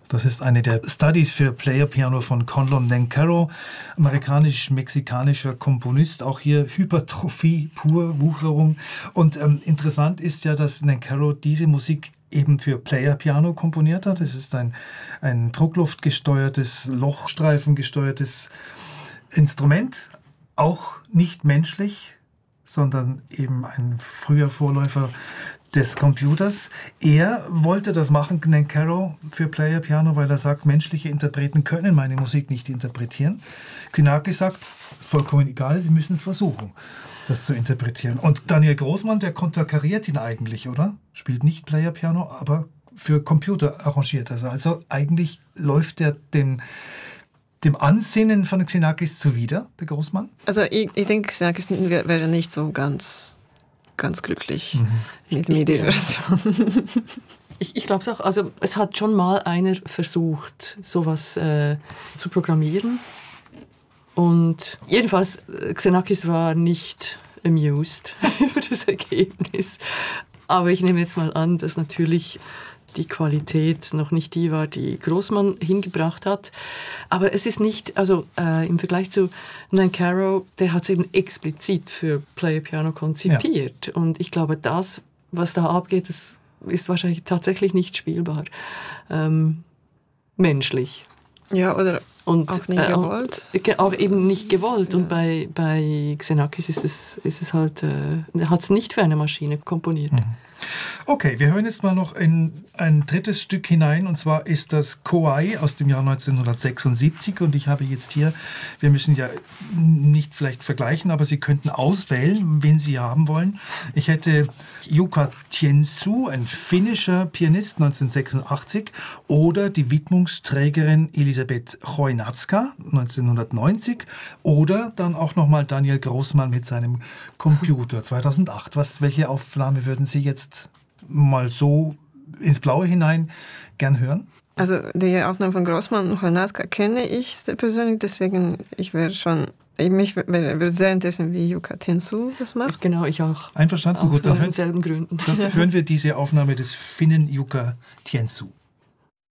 Das ist eine der Studies für Player Piano von Conlon Nancarrow, amerikanisch-mexikanischer Komponist. Auch hier Hypertrophie pur, Wucherung. Und interessant ist ja, dass Nancarrow diese Musik eben für Player Piano komponiert hat. Es ist ein druckluftgesteuertes, lochstreifengesteuertes Instrument, auch nicht menschlich, sondern eben ein früher Vorläufer des Computers. Er wollte das machen, Nancarrow, für Player Piano, weil er sagt, menschliche Interpreten können meine Musik nicht interpretieren. Xenakis sagt, vollkommen egal, sie müssen es versuchen, das zu interpretieren. Und Daniel Großmann, der konterkariert ihn eigentlich, oder? Spielt nicht Player Piano, aber für Computer arrangiert er. Also eigentlich läuft er dem Ansinnen von Xenakis zuwider, der Großmann? Also ich denke, Xenakis wäre nicht so ganz glücklich mit MIDI-Version. Ich glaube es auch. Also es hat schon mal einer versucht, sowas zu programmieren. Und jedenfalls, Xenakis war nicht amused über das Ergebnis. Aber ich nehme jetzt mal an, dass natürlich die Qualität noch nicht die war, die Großmann hingebracht hat. Aber es ist nicht, also im Vergleich zu Nancarrow, der hat es eben explizit für Player Piano konzipiert. Ja. Und ich glaube, das, was da abgeht, das ist wahrscheinlich tatsächlich nicht spielbar. Menschlich. Ja, oder auch nicht gewollt. Auch eben nicht gewollt. Ja. Und bei Xenakis ist es halt, er hat es nicht für eine Maschine komponiert. Okay, wir hören jetzt mal noch in ein drittes Stück hinein, und zwar ist das Kauai aus dem Jahr 1976, und ich habe jetzt hier, wir müssen ja nicht vielleicht vergleichen, aber Sie könnten auswählen, wen Sie haben wollen. Ich hätte Jukka Tiensuu, ein finnischer Pianist, 1986, oder die Widmungsträgerin Elisabeth Chojnacka, 1990, oder dann auch nochmal Daniel Großmann mit seinem Computer, 2008. Welche Aufnahme würden Sie jetzt mal so ins Blaue hinein gern hören? Also die Aufnahme von Großmann und Chojnacka kenne ich persönlich, deswegen mich würde sehr interessieren, wie Jukka Tiensuu das macht. Genau, ich auch. Einverstanden? Gut, aus denselben Gründen. Dann hören wir diese Aufnahme des Finnen Jukka Tiensuu.